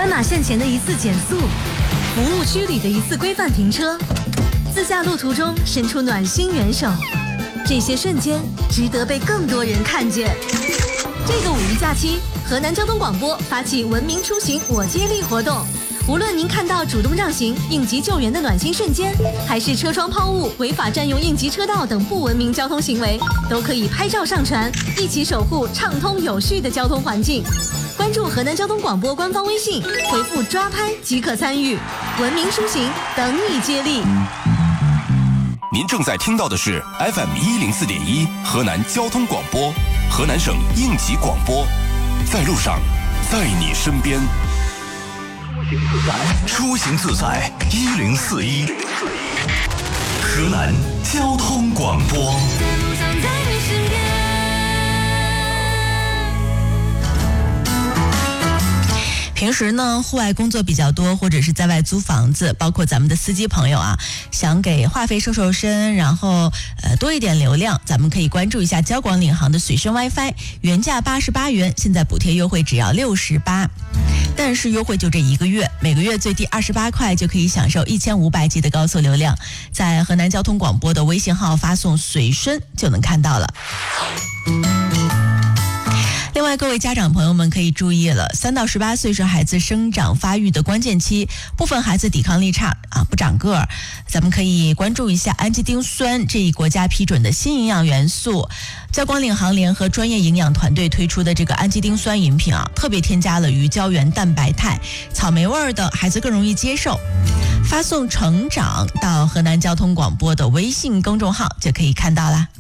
斑马线前的一次减速，服务区里的一次规范停车，自驾路途中伸出暖心援手，这些瞬间值得被更多人看见。这个五一假期，河南交通广播发起文明出行我接力活动，无论您看到主动让行、应急救援的暖心瞬间，还是车窗抛物、违法占用应急车道等不文明交通行为，都可以拍照上传，一起守护畅通有序的交通环境。关注河南交通广播官方微信，回复抓拍即可参与，文明出行等你接力。 您正在听到的是 FM104.1 河南交通广播，河南省应急广播，在路上，在你身边。 出行自在1041，河南交通广播。 平时呢，户外工作比较多，或者是在外租房子，包括咱们的司机朋友啊，想给话费瘦瘦身，然后多一点流量，咱们可以关注一下交广领航的随身 WiFi， 原价88元，现在补贴优惠只要68，但是优惠就这1个月，每个月最低28块就可以享受1500G 的高速流量，在河南交通广播的微信号发送随身就能看到了。另外，各位家长朋友们可以注意了，3到18岁是孩子生长发育的关键期，部分孩子抵抗力差啊，不长个儿，咱们可以关注一下氨基丁酸这一国家批准的新营养元素。交广领航联合专业营养团队推出的这个氨基丁酸饮品啊，特别添加了鱼胶原蛋白肽，草莓味的，孩子更容易接受。发送成长到河南交通广播的微信公众号就可以看到啦。